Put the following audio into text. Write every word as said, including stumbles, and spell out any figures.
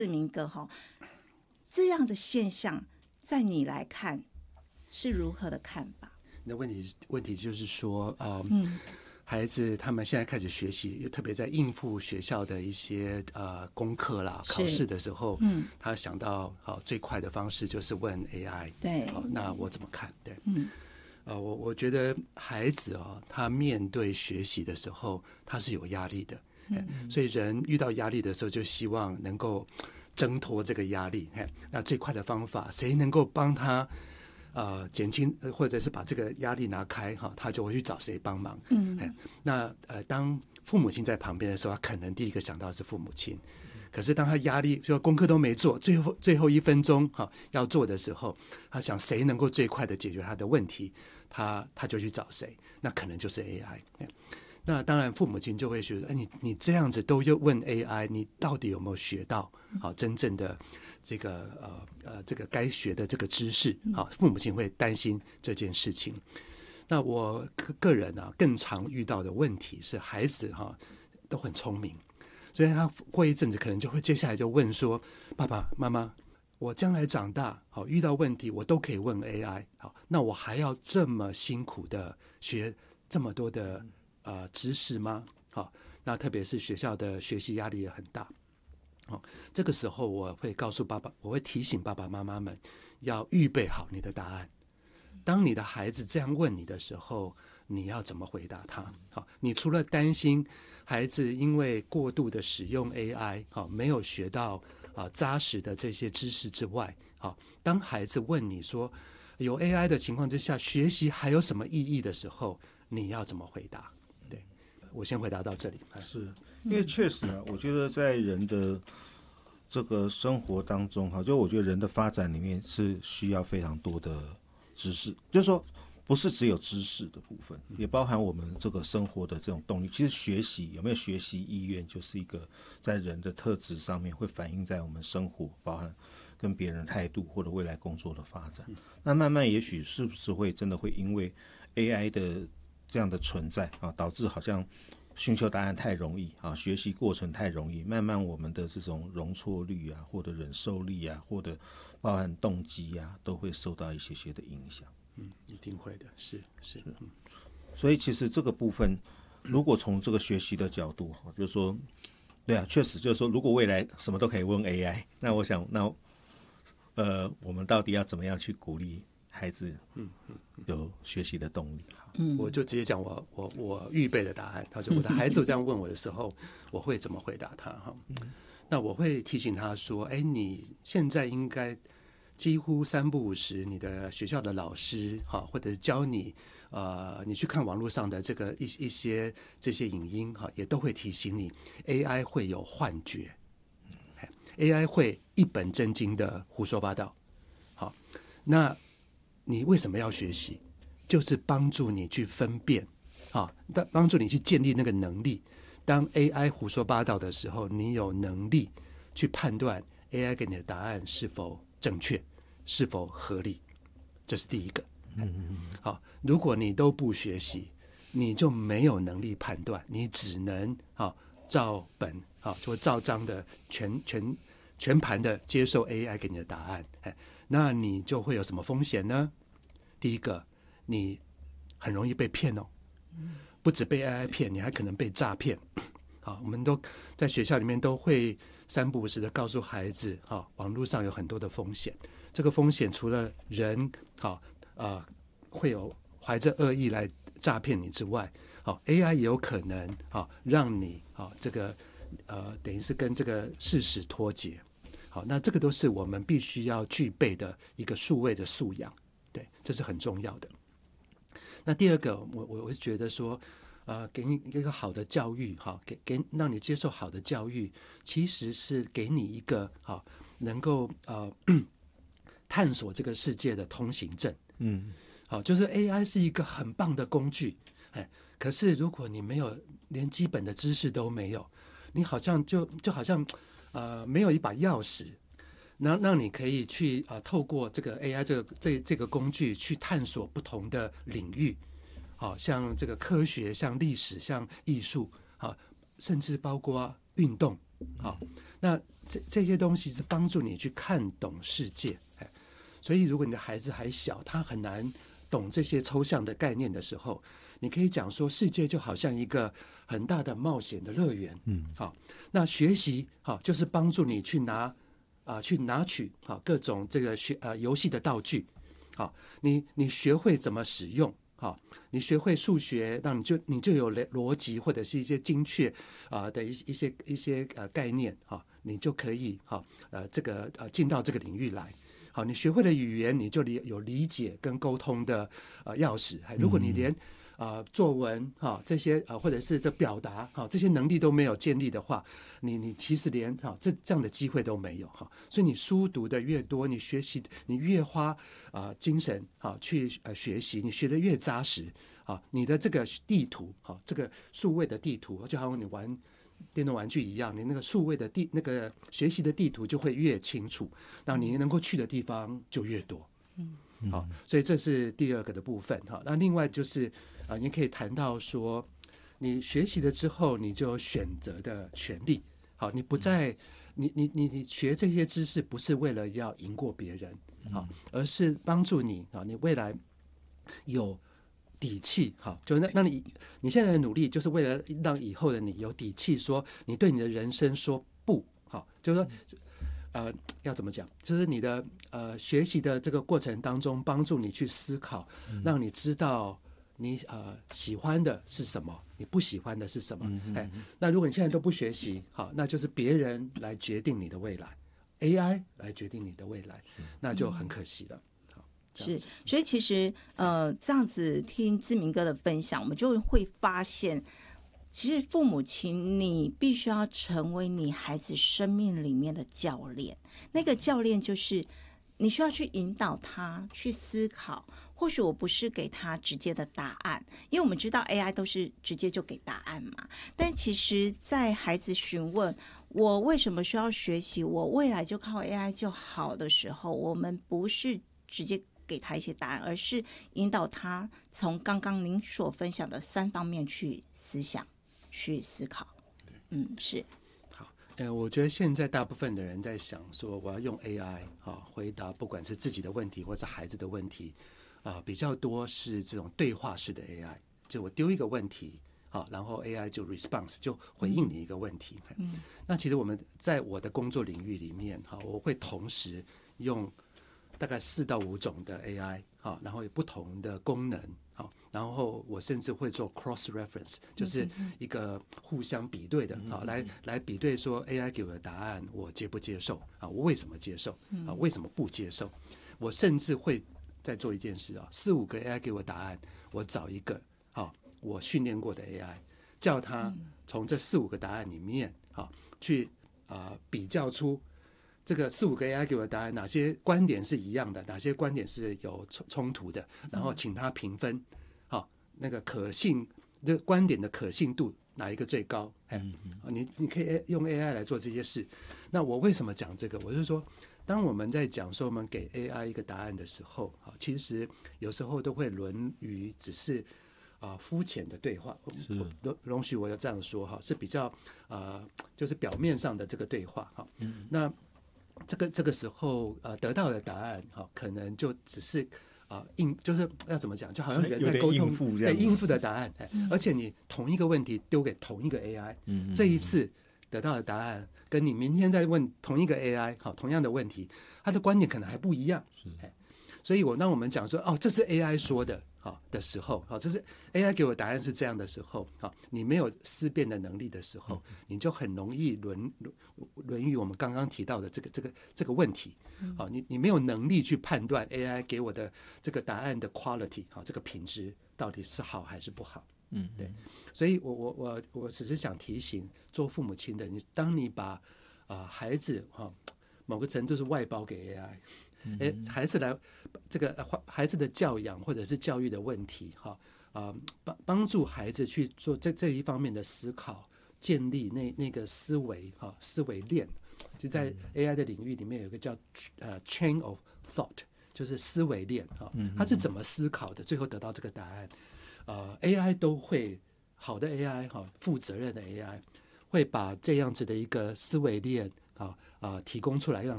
明哥哈，这样的现象在你来看是如何的看法？ 那问题问题就是说，呃、嗯，孩子他们现在开始学习，特别在应付学校的一些呃功课啦、考试的时候，嗯，他想到好、哦、最快的方式就是问 A I， 对， 好、哦，那我怎么看？对，嗯，呃，我我觉得孩子哦，他面对学习的时候，他是有压力的，嗯，所以人遇到压力的时候，就希望能够挣脱这个压力。那最快的方法，谁能够帮他？呃，减轻或者是把这个压力拿开哈，他就会去找谁帮忙。嗯，那呃，当父母亲在旁边的时候，他可能第一个想到的是父母亲。可是当他压力说功课都没做，最后最后一分钟哈要做的时候，他想谁能够最快的解决他的问题，他他就去找谁，那可能就是 A I。那当然，父母亲就会觉得，哎，你你这样子都要问 A I， 你到底有没有学到好真正的这个呃呃这个该学的这个知识？好，父母亲会担心这件事情。那我个人啊，更常遇到的问题是，孩子哈、啊、都很聪明，所以他过一阵子可能就会接下来就问说，爸爸妈妈，我将来长大好遇到问题，我都可以问 A I， 好，那我还要这么辛苦的学这么多的呃知识吗？好，那特别是学校的学习压力也很大。好，这个时候我会告诉爸爸，我会提醒爸爸妈妈们要预备好你的答案。当你的孩子这样问你的时候，你要怎么回答他？好，你除了担心孩子因为过度的使用 A I， 好，没有学到啊扎实的这些知识之外，好，当孩子问你说有 A I 的情况之下，学习还有什么意义的时候，你要怎么回答？对，我先回答到这里。 是因为确实啊，我觉得在人的这个生活当中，哈，就我觉得人的发展里面是需要非常多的知识，就是说不是只有知识的部分，也包含我们这个生活的这种动力。其实学习有没有学习意愿，就是一个在人的特质上面会反映在我们生活，包含跟别人态度或者未来工作的发展。那慢慢也许是不是会真的会因为 A I 的这样的存在啊，导致好像寻求答案太容易啊，学习过程太容易，慢慢我们的这种容错率啊，或者忍受力啊，或者包含动机啊，都会受到一些些的影响。 嗯，一定会的，是是。是嗯、 所以其实这个部分，如果从这个学习的角度，就是说，对啊，确实就是说，如果未来什么都可以问 A I， 那我想，那呃，我们到底要怎么样去鼓励孩子有学习的动力？ 嗯，我就直接讲我我我预备的答案。他说我的孩子这样问我的时候，我会怎么回答他？哈，那我会提醒他说：“哎，你现在应该几乎三不五时，你的学校的老师哈，或者是教你呃，你去看网络上的这个一一些这些影音哈，也都会提醒你 A I 会有幻觉 ，A I 会一本正经的胡说八道。好，那你为什么要学习？”就是帮助你去分辨，啊，帮助你去建立那个能力。当 A I 胡说八道的时候，你有能力去判断 A I 给你的答案是否正确，是否合理，这是第一个。好，如果你都不学习，你就没有能力判断，你只能啊照本啊，就照章的全全全盘的接受 A I 给你的答案。那你就会有什么风险呢？第一个，你很容易被骗哦，不止被 A I 骗，你还可能被诈骗。好，我们都在学校里面都会三不五时的告诉孩子，好，网络上有很多的风险。这个风险除了人好呃会有怀着恶意来诈骗你之外，好 A I 也有可能好让你好这个呃等于是跟这个事实脱节。好，那这个都是我们必须要具备的一个数位的素养，对，这是很重要的。那第二个，我我会觉得说，呃，给你一个好的教育，哈，给给让你接受好的教育，其实是给你一个好能够呃探索这个世界的通行证。嗯，好，就是 A I 是一个很棒的工具，哎，可是如果你没有连基本的知识都没有，你好像就就好像呃没有一把钥匙。那让你可以去呃透过这个 A I 这个这这个工具去探索不同的领域，好、像这个科学、像历史、像艺术，好、甚至包括运动， 好，那这这些东西是帮助你去看懂世界。所以如果你的孩子还小，他很难懂这些抽象的概念的时候，你可以讲说世界就好像一个很大的冒险的乐园。嗯，好，那学习好就是帮助你去拿啊、呃、去拿取好各种这个学呃游戏的道具。好，你你学会怎么使用。好，你学会数学，那你就你就有逻辑或者是一些精确啊、呃、的一一些一些呃概念哈，你就可以哈呃这个呃进到这个领域来。好，你学会了语言，你就理有理解跟沟通的呃钥匙。如果你连呃作文哈这些呃或者是这表达哈这些能力都没有建立的话，你你其实连哈这这样的机会都没有哈。所以你书读的越多，你学习你越花啊、呃、精神哈去呃学习，你学的越扎实啊，你的这个地图哈这个数位的地图，就好像你玩电动玩具一样，你那个数位的地那个学习的地图就会越清楚，那你能够去的地方就越多。嗯，好，所以这是第二个的部分哈。那另外就是啊、呃，你可以谈到说，你学习了之后，你就有选择的权利。好，你不再你你你你学这些知识不是为了要赢过别人，好，而是帮助你啊，你未来有底气。好，就那那你你现在的努力就是为了让以后的你有底气，说你对你的人生说不。好，就是说。呃，要怎么讲？就是你的呃学习的这个过程当中，帮助你去思考，嗯、让你知道你呃喜欢的是什么，你不喜欢的是什么。嗯、哎，那如果你现在都不学习，好，那就是别人来决定你的未来 ，A I 来决定你的未来，那就很可惜了。好， 是，所以其实呃这样子听志明哥的分享，我们就会发现。其实父母亲，你必须要成为你孩子生命里面的教练。那个教练就是你需要去引导他去思考。或许我不是给他直接的答案，因为我们知道 A I 都是直接就给答案嘛。但其实，在孩子询问我为什么需要学习，我未来就靠 A I 就好的时候，我们不是直接给他一些答案，而是引导他从刚刚您所分享的三方面去思想。去思考，嗯，是好。呃，我觉得现在大部分的人在想说，我要用 A I 啊回答，不管是自己的问题或者孩子的问题啊，比较多是这种对话式的 A I， 就我丢一个问题，好，然后 A I 就 response 就回应你一个问题。嗯，那其实我们在我的工作领域里面，哈，我会同时用大概四到五种的 A I， 好，然后有不同的功能。好，然后我甚至会做 cross reference， 就是一个互相比对的，好，来来比对说 A I 给我的答案我接不接受啊？我为什么接受啊？为什么不接受？我甚至会再做一件事啊，四五个 A I 给我答案，我找一个啊我训练过的 A I， 叫他从这四五个答案里面啊去啊比较出。这个四五个 A I 给我的答案，哪些观点是一样的，哪些观点是有冲突的，然后请他评分，好，那个可信，这个观点的可信度哪一个最高？哎，你你可以用 A I 来做这些事。那我为什么讲这个？我是说，当我们在讲说我们给 A I 一个答案的时候，其实有时候都会沦于只是啊肤浅的对话。容容许我要这样说哈，是比较呃就是表面上的这个对话哈。嗯、那这个这个时候，呃，得到的答案，哈、哦，可能就只是啊、呃、应，就是要怎么讲，就好像人在沟通，对应付的答案、嗯，而且你同一个问题丢给同一个 A I，、嗯、这一次得到的答案，跟你明天再问同一个 A I， 好，同样的问题，他的观点可能还不一样，是，所以我当我们讲说，哦，这是 A I 说的。好的时候，好，这是 A I 给我答案是这样的时候，好，你没有思辨的能力的时候，你就很容易沦沦于我们刚刚提到的这个这个这个问题，好，你你没有能力去判断 A I 给我的这个答案的 quality， 好，这个品质到底是好还是不好，嗯，对，所以我我我我只是想提醒做父母亲的，你当你把啊、呃、孩子哈某个程度是外包给 A I。哎，孩子来这个孩子的教养或者是教育的问题，哈啊，帮帮助孩子去做这这一方面的思考，建立那那个思维哈思维链，就在 A I 的领域里面有一个叫呃 chain of thought， 就是思维链哈，它是怎么思考的，最后得到这个答案，呃 A I 都会好的 A I 哈，负责任的 A I 会把这样子的一个思维链啊啊、呃、提供出来，让